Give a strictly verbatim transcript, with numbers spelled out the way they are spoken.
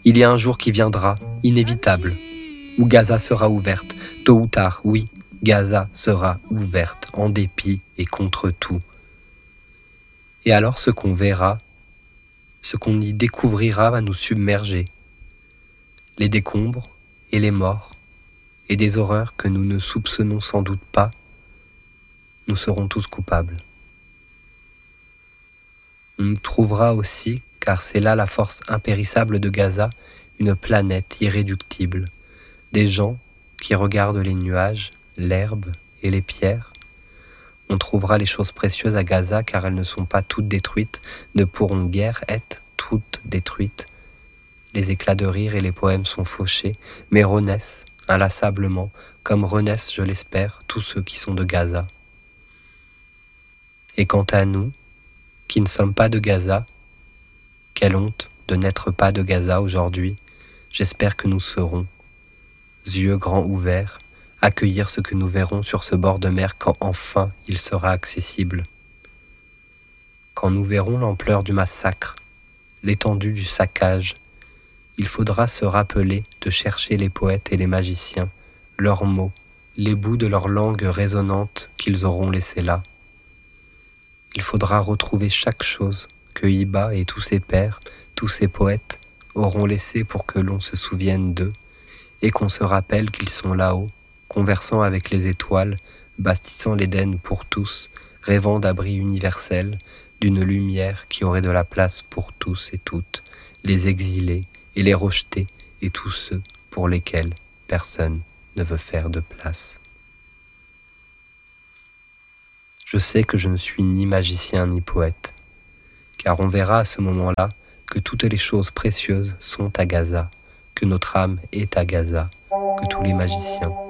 Il y a un jour qui viendra, inévitable, où Gaza sera ouverte. Tôt ou tard, oui, Gaza sera ouverte, en dépit et contre tout. Et alors ce qu'on verra, ce qu'on y découvrira va nous submerger. Les décombres et les morts, et des horreurs que nous ne soupçonnons sans doute pas, nous serons tous coupables. On nous trouvera aussi, car c'est là la force impérissable de Gaza, une planète irréductible, des gens qui regardent les nuages, l'herbe et les pierres. On trouvera les choses précieuses à Gaza, car elles ne sont pas toutes détruites, ne pourront guère être toutes détruites. Les éclats de rire et les poèmes sont fauchés, mais renaissent inlassablement, comme renaissent, je l'espère, tous ceux qui sont de Gaza. Et quant à nous, qui ne sommes pas de Gaza, quelle honte de n'être pas de Gaza aujourd'hui, j'espère que nous serons, yeux grands ouverts, accueillir ce que nous verrons sur ce bord de mer quand enfin il sera accessible. Quand nous verrons l'ampleur du massacre, l'étendue du saccage, il faudra se rappeler de chercher les poètes et les magiciens, leurs mots, les bouts de leur langue résonnante qu'ils auront laissés là. Il faudra retrouver chaque chose que Iba et tous ses pairs, tous ses poètes, auront laissé pour que l'on se souvienne d'eux, et qu'on se rappelle qu'ils sont là-haut, conversant avec les étoiles, bâtissant l'Éden pour tous, rêvant d'abri universel, d'une lumière qui aurait de la place pour tous et toutes, les exilés et les rejetés, et tous ceux pour lesquels personne ne veut faire de place. Je sais que je ne suis ni magicien ni poète, car on verra à ce moment-là que toutes les choses précieuses sont à Gaza, que notre âme est à Gaza, que tous les magiciens